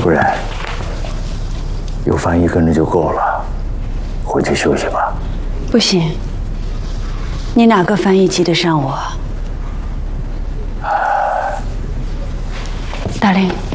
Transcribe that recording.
夫人，有翻译跟着就够了，回去休息吧。 不行，你哪个翻译及得上我？大令。